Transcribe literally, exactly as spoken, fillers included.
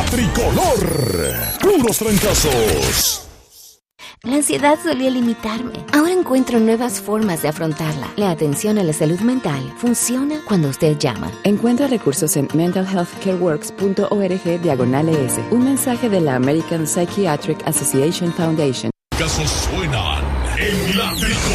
Tricolor. Puros trancazos. La ansiedad solía limitarme. Ahora encuentro nuevas formas de afrontarla. La atención a la salud mental funciona cuando usted llama. Encuentra recursos en mental health care works punto org diagonal es. Un mensaje de la American Psychiatric Association Foundation. Casos suenan en la Tricolor.